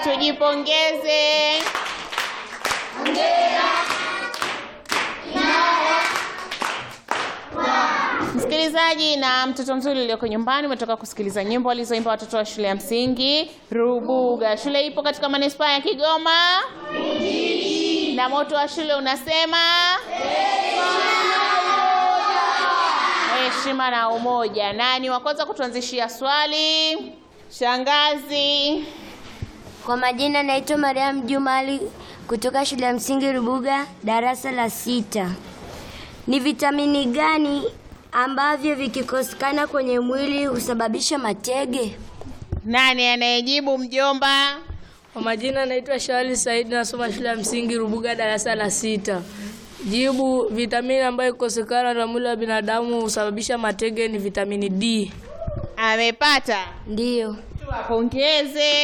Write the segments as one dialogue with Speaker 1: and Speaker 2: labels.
Speaker 1: Tujipongeze. Msikilizaji na mtoto mzuri ulioko nyumbani, umetoka kusikiliza nyimbo walizoimba watoto wa shule ya msingi Rubuga. Shule ipo katika manispaa ya Kigoma. Na moto wa shule unasema heshima na umoja. Nani wa kwanza kutuanzishia swali? Shangazi.
Speaker 2: Kwa majina naitwa Mariam Jumali kutoka shule ya msingi Rubuga darasa la 6. Ni vitamini gani ambavyo vikikosekana kwenye mwili husababisha matege?
Speaker 1: Nani anayejibu mjomba?
Speaker 3: Kwa majina naitwa Shawali Said, nasoma shule ya msingi Rubuga darasa la 6. Jibu, vitamini ambayo ikosekana na mwili wa binadamu husababisha matege ni vitamini D.
Speaker 1: Amepata?
Speaker 2: Ndio.
Speaker 1: Tuwapongeze.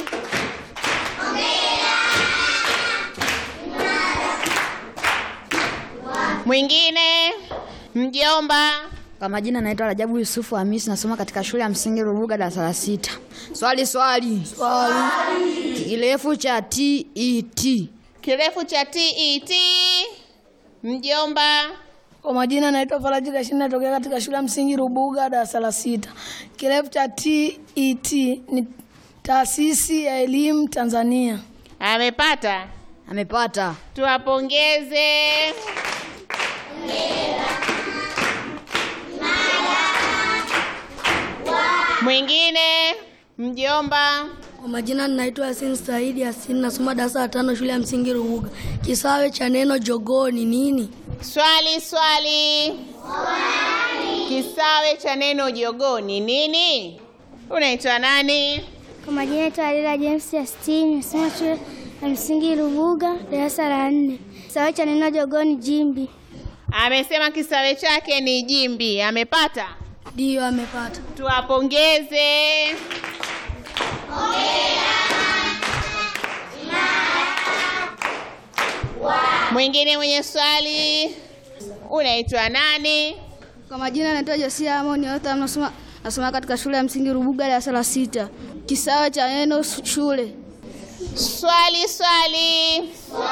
Speaker 1: Mwingine mjomba.
Speaker 4: Kwa majina naitwa Rajabu Yusufu Hamisi, nasoma katika shule ya msingi Rubuga darasa la 6. Swali. Kirefu cha TET.
Speaker 1: Kirefu cha TET. Mjomba.
Speaker 5: Kwa majina naitwa Faraji Kashini, natokea katika shule ya msingi Rubuga darasa la 6. Kirefu cha TET ni Taasisi ya Elimu Tanzania.
Speaker 1: Amepata?
Speaker 4: Amepata.
Speaker 1: Tuwapongeze. Mwingine mjomba.
Speaker 5: Kwa majina naitwa Yasin Saidi Yasin, nasoma darasa la 5 shule ya msingi Rubuga. Kisawe cha neno jogoo ni nini?
Speaker 1: Swali. Kisawe cha neno jogoo ni nini? Unaitwa nani?
Speaker 6: Kwa majina naitwa Alila James Justin, nasoma shule ya msingi Rubuga darasa la 4. Kisawe cha neno jogoo ni jimbi.
Speaker 1: Amesema kisawe chake ni jimbi. Amepata?
Speaker 5: Ndio, amepata.
Speaker 1: Tuwapongeze. Mwingine mwenye swali. Unaitwa nani?
Speaker 5: Kwa majina naitwa Josia Amoni, nasoma katika shule ya msingi Rubuga darasa la 6. Kisawe cha neno shule.
Speaker 1: Swali.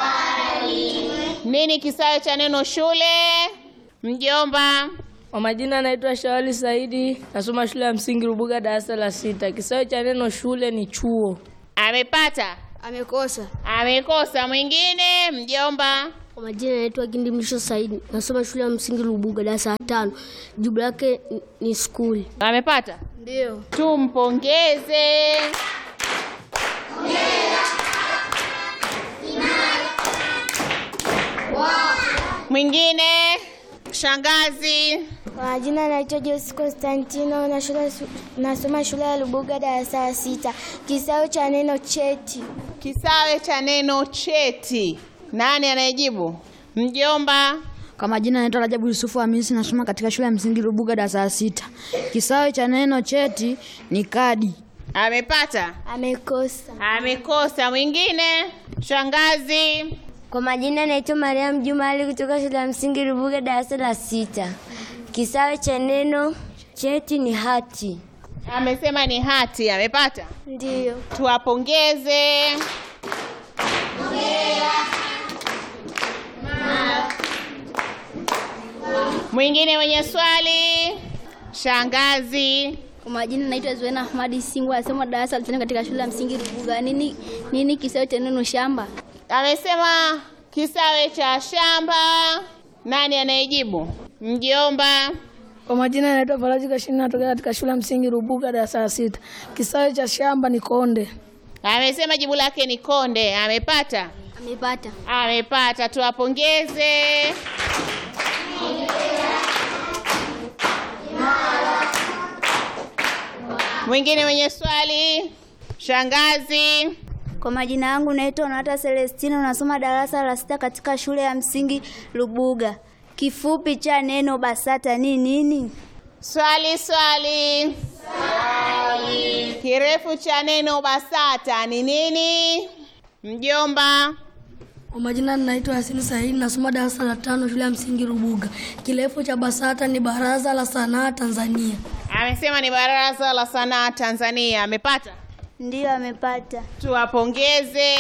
Speaker 1: Nini kisawe cha neno shule? Mjomba.
Speaker 3: Kwa majina naitwa Shawali Saidi, nasoma shule ya msingi Rubuga darasa la 6. Kisawe cha neno shule ni chuo.
Speaker 1: Amepata? Amekosa. Mwingine mjomba.
Speaker 2: Kwa majina naitwa Gindi Mlisho Saidi, nasoma shule ya msingi Rubuga darasa la 5. Jibu lake ni school.
Speaker 1: Amepata?
Speaker 5: Ndio.
Speaker 1: Tumpongeze. Mwingine shangazi.
Speaker 6: Kwa majina naitwa Josi Constantino, nasoma shule ya Rubuga darasa la 6. Kisawe cha neno cheti.
Speaker 1: Kisawe cha neno cheti. Nani anayejibu? Mjomba.
Speaker 4: Kwa majina naitwa Rajabu Yusufu Hamisi, nasoma katika shule ya msingi Rubuga darasa la 6. Kisawe cha neno cheti ni kadi.
Speaker 1: Amepata?
Speaker 6: Amekosa.
Speaker 1: Mwingine shangazi.
Speaker 2: Kwa majina naitwa Mariam Jumali kutoka shule ya msingi Rubuga darasa la 6. Kisawe cha neno cheti ni hati.
Speaker 1: Amesema ni hati. Amepata?
Speaker 6: Ndio.
Speaker 1: Tuwapongeze. Mwingine mwenye swali. Shangazi.
Speaker 5: Kwa majina naitwa Zuena Ahmadi Singwa, nasoma darasa la 5 katika shule ya msingi Rubuga. Nini kisawe cha neno shamba?
Speaker 1: Amesema kisawe cha shamba. Nani anayejibu? Mjomba.
Speaker 5: Kwa majina naitwa Faraji Kashini, natokea katika shule ya msingi Rubuga darasa la 6. Kisawe cha shamba ni konde.
Speaker 1: Amesema jibu lake ni konde. Amepata? Amepata. Tuwapongeze. Mwingine mwenye swali. Shangazi.
Speaker 6: Kwa majina yangu naitwa Nata Celestino, nasoma darasa la 6 katika shule ya msingi Rubuga. Kifupi cha neno BASATA ni nini?
Speaker 1: Swali. Kirefu cha neno BASATA ni nini? Mjomba.
Speaker 5: Kwa majina naitwa Yasin Said, nasoma darasa la 5 shule ya msingi Rubuga. Kirefu cha BASATA ni Baraza la Sanaa Tanzania.
Speaker 1: Amesema ni Baraza la Sanaa Tanzania. Amepata?
Speaker 6: Ndiyo, amepata.
Speaker 1: Tuwapongeze.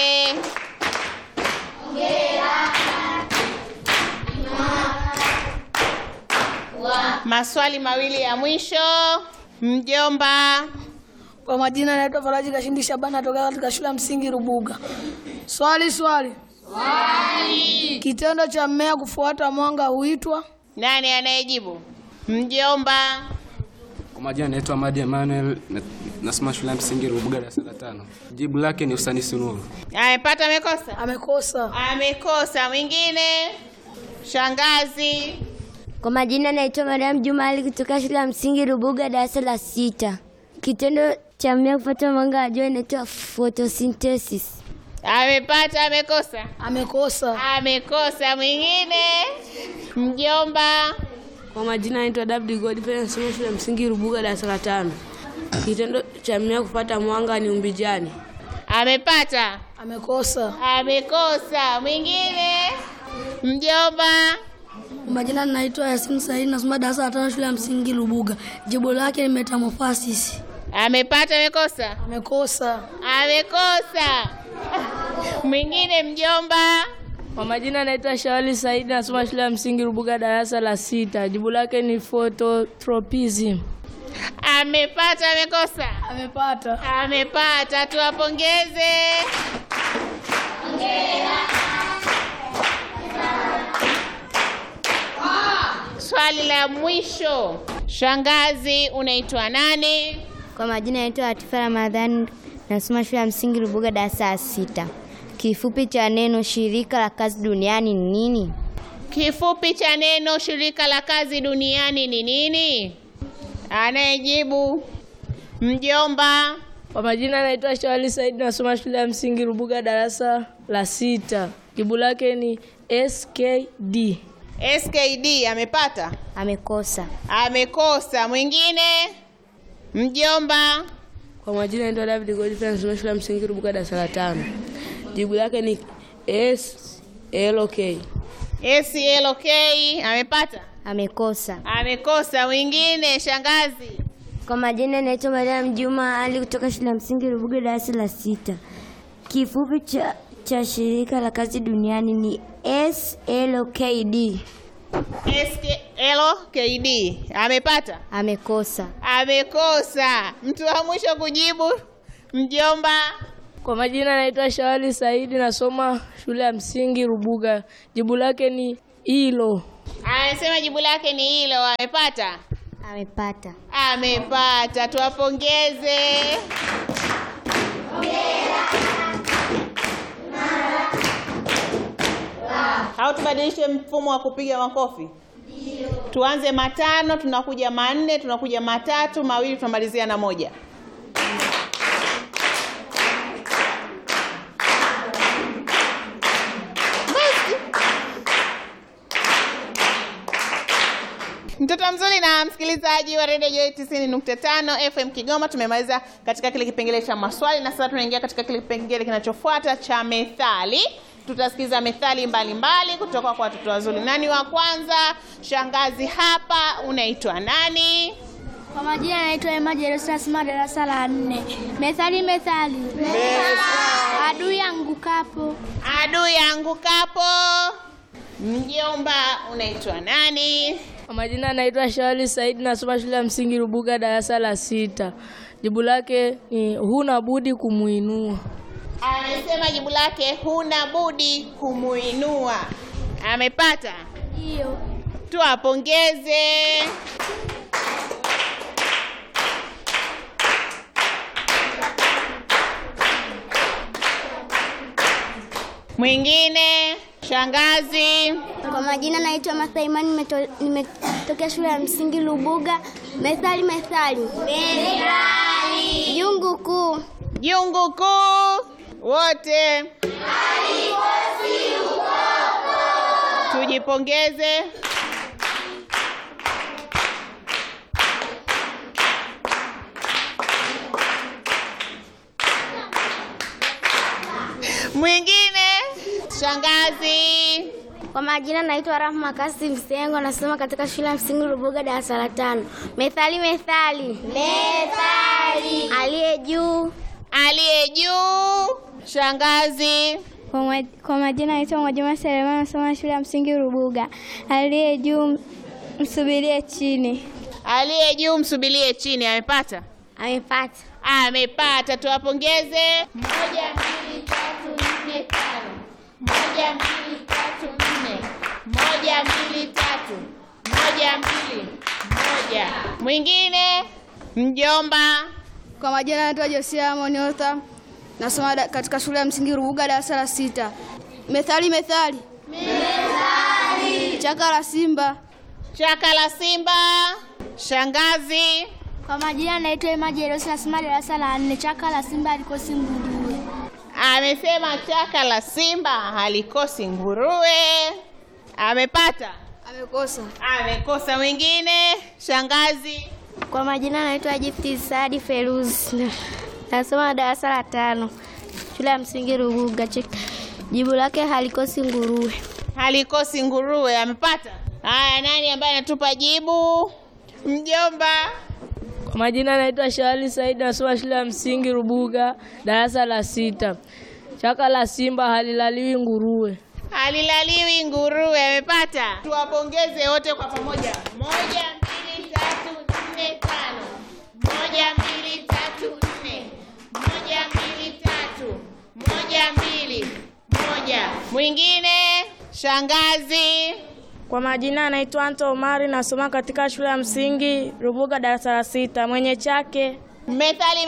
Speaker 1: Maswali mawili ya mwisho. Mjomba.
Speaker 5: Kwa majina naitwa Faraji Kashindi Shabani, natoka katika shule ya msingi Rubuga. Swali. Kitendo cha mmea kufuata mwanga huitwa?
Speaker 1: Nani anayejibu? Mjomba.
Speaker 7: Kwa majina naitwa Ahmad Emmanuel, nasoma shule ya msingi Rubuga darasa la 5. Jibu lake ni usanisi nuru.
Speaker 1: Amepata amekosa?
Speaker 5: Amekosa.
Speaker 1: Amekosa. Mwingine? Shangazi.
Speaker 2: Kwa majina naitwa Mariam Jumali kutoka shule ya msingi Rubuga darasa la 6. Kitendo cha mmea kufuata mwanga wa jua inaitwa photosynthesis.
Speaker 1: Amepata amekosa?
Speaker 5: Amekosa.
Speaker 1: Amekosa. Mwingine? Mjomba.
Speaker 3: Kwa majina naitwa David Godfrey, nasoma shule ya msingi Rubuga darasa la 5. Kitendo cha mmea kufuata mwanga ni umbijani.
Speaker 1: Amepata?
Speaker 5: Amekosa.
Speaker 1: Amekosa. Mwingine? Mjomba.
Speaker 8: Majina naitwa Yasin Said, nasoma darasa la 5 shule ya msingi Rubuga. Jibu lake ni metamorphosis.
Speaker 1: Amepata amekosa?
Speaker 5: Amekosa.
Speaker 1: Amekosa. Mwingine? Mjomba.
Speaker 3: Kwa majina naitwa Shawali Said, nasoma shule ya msingi Rubuga darasa la 6. Jibu lake ni phototropism.
Speaker 1: Amepata amekosa?
Speaker 5: Amepata.
Speaker 1: Amepata. Tuwapongeze. Swali la mwisho. Shangazi, unaitwa nani?
Speaker 2: Kwa majina naitwa Atifa Ramadhani, nasoma shule ya msingi Rubuga darasa la 6. Kifupi cha neno shirika la kazi duniani ni nini?
Speaker 1: Kifupi cha neno shirika la kazi duniani ni nini? Anayejibu? Mjomba.
Speaker 3: Kwa majina naitwa Shawali Said, nasoma shule ya msingi Rubuga darasa la 6. Jibu lake ni SKD.
Speaker 1: SKD. Amepata?
Speaker 2: Amekosa.
Speaker 1: Amekosa. Mwingine? Mjomba.
Speaker 3: Kwa majina naitwa David Godfrey, nasoma shule ya msingi Rubuga darasa la 5. Jibu lake ni SLK.
Speaker 1: SLK. Amepata?
Speaker 2: Amekosa.
Speaker 1: Amekosa. Mwingine? Shangazi.
Speaker 2: Kwa majina naitwa Mariam Juma Ali kutoka shule ya msingi Rubuga darasa la 6. Kifupi cha shirika la kazi duniani ni SLKD.
Speaker 1: SLKD. Amepata?
Speaker 2: Amekosa.
Speaker 1: Amekosa. Mtu wa mwisho kujibu? Mjomba.
Speaker 3: Kwa majina naitwa Shawali Saidi, nasoma shule ya msingi Rubuga. Jibu lake ni hilo.
Speaker 1: Anasema jibu lake ni hilo. Amepata?
Speaker 2: Amepata.
Speaker 1: Amepata. Tuwapongeze. Au tubadilishe mfumo wa kupiga makofi? Ndio. Tuanze 5, tunakuja 4, tunakuja 3, 2, tunamalizia na 1. Mtoto mzuri na msikilizaji wa Radio Joy 90.5 FM Kigoma, tumemaliza katika kile kipengele cha maswali na sasa tunaingia katika kile kipengele kinachofuata cha methali. Tutasikiza methali mbalimbali kutoka kwa watoto wazuri. Nani wa kwanza? Shangazi hapa, unaitwa nani?
Speaker 6: Kwa majina naitwa Emma Jerusalem, nasoma darasa la 4. Methali. Adui angukapo.
Speaker 1: Adui angukapo. Mjomba, unaitwa nani?
Speaker 3: Kwa majina naitwa Shawali Said, nasoma shule ya msingi Rubuga darasa la 6. Jibu lake ni huna budi kumuinua.
Speaker 1: Anasema jibu lake huna budi kumuinua. Amepata?
Speaker 6: Ndio.
Speaker 1: Tuwapongeze. Mwingine? Shangazi.
Speaker 6: Kwa majina naitwa Martha Imani, nimetokea shule ya msingi Rubuga. Methali. Jungu kuu.
Speaker 1: Jungu kuu. Wote tujipongeze. Mwingine? Shangazi.
Speaker 6: Kwa majina naitwa Rahma Kasim Sengo, nasoma katika shule ya msingi Rubuga darasa la 5. Methali. Aliye juu
Speaker 1: Aliye juu. Shangazi.
Speaker 9: Kwa majina naitwa Mwajuma Selemani, nasoma shule ya msingi Rubuga. Aliye juu msubirie chini.
Speaker 1: Aliye juu msubirie chini. Amepata?
Speaker 2: Amepata.
Speaker 1: Amepata. Tuwapongeze. 1 2 3 4 5. 1 2 3 4. 1 2 3. 1 2 1. Mwingine? Mjomba.
Speaker 4: Kwa majina naitwa Josia Moniota, nasoma katika shule ya msingi Rubuga darasa la 6. Methali. Chaka la simba.
Speaker 1: Chaka la simba. Shangazi.
Speaker 9: Kwa majina naitwa Imaji Erosi, nasoma darasa la 4. Chaka la simba halikosi nguruwe.
Speaker 1: Amesema chaka la simba halikosi nguruwe. Amepata?
Speaker 4: Amekosa.
Speaker 1: Amekosa. Mwingine? Shangazi.
Speaker 9: Kwa majina naitwa Jifti Saadi Feruz, nasoma darasa la 5. Shule ya msingi Rubuga. Jibu lake halikosi nguruwe.
Speaker 1: Halikosi nguruwe. Amepata? Haya, nani ambaye anatupa jibu? Mjomba.
Speaker 3: Kwa majina naitwa Shali Said, nasoma shule ya msingi Rubuga darasa la 6. Chaka la simba halilaliwi nguruwe.
Speaker 1: Halilaliwi nguruwe. Amepata? Tuwapongeze wote kwa pamoja. 1 2 3 4 5. 1 2 3 4. 1 2 3. 1 2 1. Mwingine? Shangazi.
Speaker 3: Kwa majina anaitwa Anto Omari, nasoma katika shule ya msingi Rubuga darasa la 6. Mwenye chake.
Speaker 1: Methali.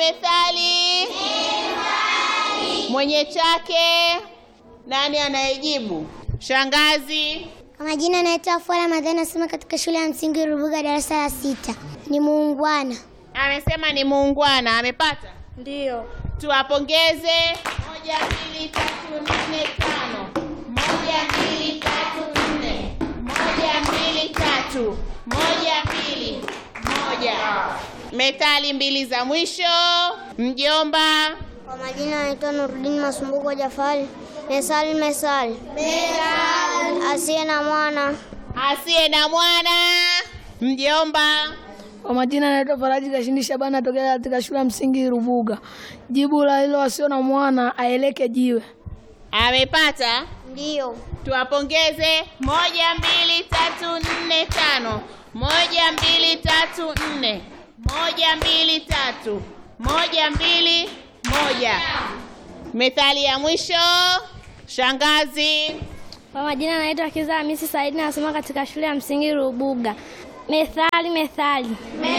Speaker 1: Mwenye chake. Nani anayejibu? Shangazi.
Speaker 2: Kwa majina naitwa Fora Madhani, nasoma katika shule ya msingi Rubuga darasa la 6. Ni muungwana.
Speaker 1: Amesema ni muungwana. Amepata?
Speaker 9: Ndio.
Speaker 1: Tuwapongeze. 1 2 3 4 5. 1 2 3 4. 1 2 3. 1 2 1. Methali 2 za mwisho. Mjomba.
Speaker 2: Kwa majina naitwa Nurudin Masumbuko Jafari. Methali. Asiye na mwana.
Speaker 1: Asiye na mwana. Mjomba.
Speaker 5: Kwa majina naitwa Faraji Kashindi Shabani, natokea katika shule ya msingi Rubuga. Jibu la hilo asio na mwana aeleke jiwe.
Speaker 1: Amepata?
Speaker 2: Ndio.
Speaker 1: Tuwapongeze. 1 2 3 4 5. 1 2 3 4. 1 2 3. 1 2 1. Methali ya mwisho. Shangazi.
Speaker 9: Kwa majina naitwa Kiza Hamisi Saidi, nasoma katika shule ya msingi Rubuga. Methali.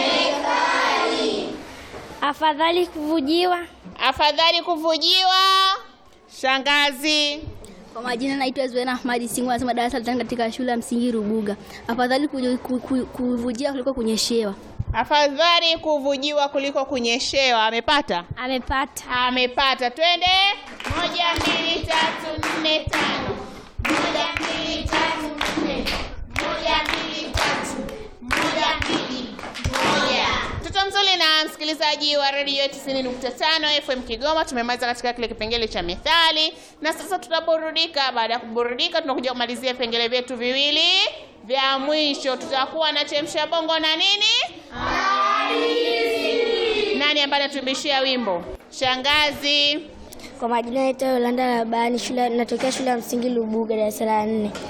Speaker 9: Afadhali kuvujiwa.
Speaker 1: Afadhali kuvujiwa. Shangazi.
Speaker 8: Kwa majina naitwa Zuena Ahmadi Singu, nasoma darasa la 5 katika shule ya msingi Rubuga. Afadhali kuvujia kuliko kunyeshewa.
Speaker 1: Afadhali kuvujiwa kuliko kunyeshewa. Amepata?
Speaker 9: Amepata.
Speaker 1: Amepata. Twende. 1 2 3 4 5. 1 2 3 4. 1 2 3. 1 2 1. Mtoto mzuri na msikilizaji wa Radio 90.5 FM Kigoma, tumemaliza katika kile kipengele cha methali, na sasa tutaburudika. Baada ya kuburudika, tunakuja kumalizia vipengele vyetu viwili vya mwisho. Tutakuwa na chemsha bongo na nini? Nani ambaye anatuimbishia wimbo? Shangazi.
Speaker 2: Kwa majina naitwa Yolanda Labani, natokea shule ya msingi Rubuga darasa la 4.